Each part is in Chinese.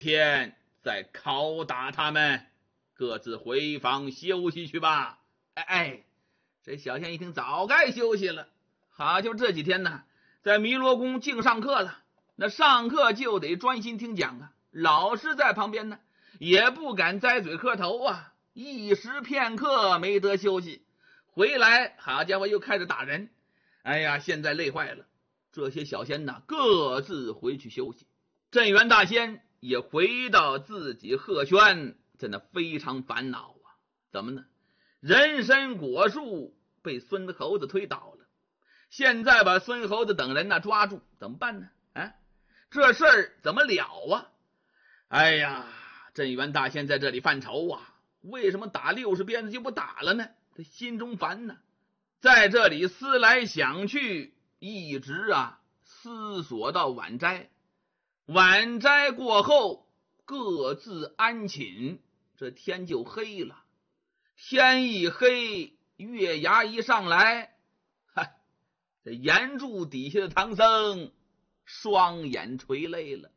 天再拷打他们，各自回房休息去吧。这小仙一听早该休息了，好，就这几天呢，在弥罗宫净上课了，那上课就得专心听讲啊，老师在旁边呢，也不敢栽嘴磕头啊，一时片刻没得休息，回来好家伙又开始打人。现在累坏了，这些小仙呢各自回去休息。镇元大仙也回到自己鹤轩，真的非常烦恼啊。怎么呢？人参果树被孙猴子推倒了，现在把孙猴子等人呢抓住，怎么办呢？这事儿怎么了啊？镇元大仙在这里犯愁啊，为什么打60鞭子就不打了呢？他心中烦呢，在这里思来想去，一直思索到晚斋。晚斋过后，各自安寝，这天就黑了。天一黑，月牙一上来，这岩柱底下的唐僧双眼垂泪了。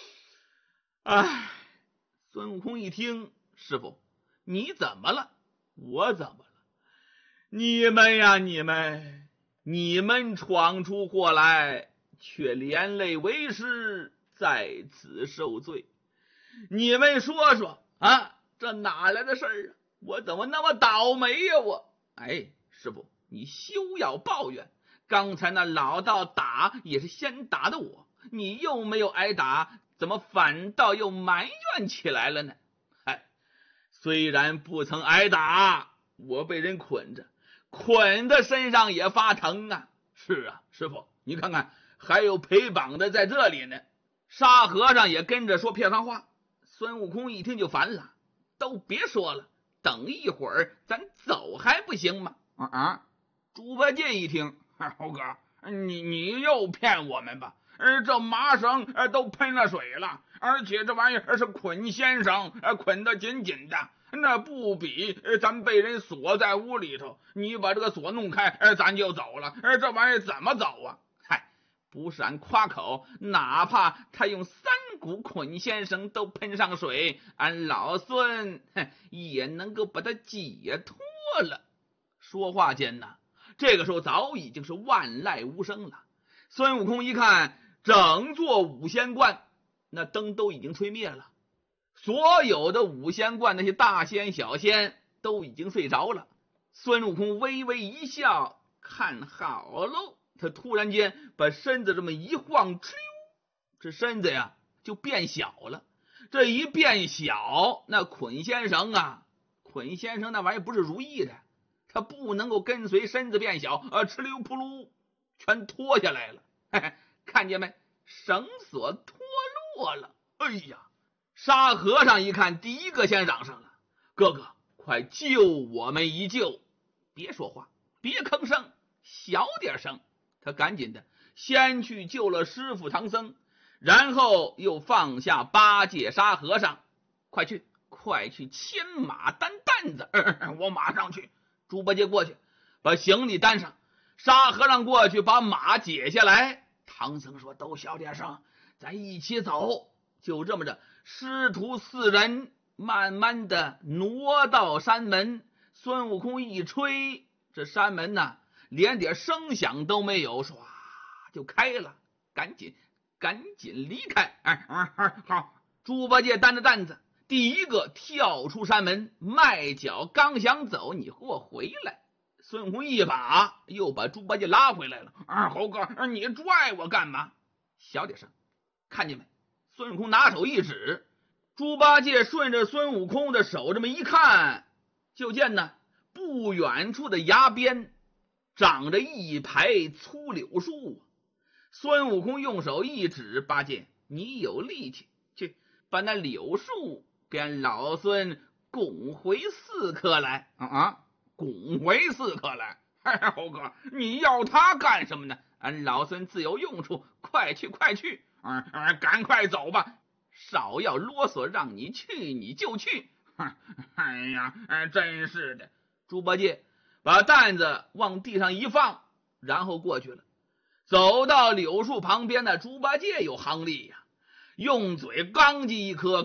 孙悟空一听，师傅你怎么了？我怎么了？你们闯出祸来，却连累为师，在此受罪。你们说说这哪来的事儿啊？我怎么那么倒霉呀我？师傅你休要抱怨，刚才那老道打也是先打的我，你又没有挨打，怎么反倒又埋怨起来了呢？虽然不曾挨打，我被人捆着，捆的身上也发疼啊。是啊，师傅你看看，还有陪绑的在这里呢。沙和尚也跟着说片番话。孙悟空一听就烦了，都别说了，等一会儿咱走还不行吗？猪八戒一听，猴哥你又骗我们吧，这麻绳都喷了水了，而且这玩意儿是捆先生捆得紧紧的，那不比咱被人锁在屋里头，你把这个锁弄开咱就走了，这玩意儿怎么走啊？不是俺夸口，哪怕他用3股捆先生都喷上水，俺老孙也能够把他解脱了。说话间呢，这个时候早已经是万籁无声了。孙悟空一看，整座五仙观那灯都已经吹灭了，所有的五仙观那些大仙小仙都已经睡着了。孙悟空微微一笑，看好喽，他突然间把身子这么一晃，这身子就变小了。这一变小，那捆先生那玩意儿不是如意的，他不能够跟随身子变小，哧溜扑噜全脱下来了。看见没？绳索脱落了。沙和尚一看，第一个先嚷上了：哥哥快救我们一救！别说话，别吭声，小点声。他赶紧的先去救了师傅唐僧，然后又放下八戒沙和尚，快去牵马担担子。我马上去。猪八戒过去把行李担上，沙和尚过去把马解下来。唐僧说都小点声，咱一起走。就这么着，师徒4人慢慢的挪到山门。孙悟空一吹，这山门连点声响都没有，唰就开了。赶紧离开。好。猪八戒担着担子第一个跳出山门，迈脚刚想走，你给我回来。孙悟空一把又把猪八戒拉回来了。猴哥你拽我干嘛？小点声，看见没？孙悟空拿手一指，猪八戒顺着孙悟空的手这么一看，就见不远处的崖边长着一排粗柳树。孙悟空用手一指，八戒你有力气，去把那柳树给俺老孙拱回4棵来。拱回4棵来？猴哥你要他干什么呢？俺老孙自有用处，快去赶快走吧，少要啰嗦，让你去你就去。真是的。猪八戒把担子往地上一放，然后过去了。走到柳树旁边的猪八戒有行力用嘴刚击一颗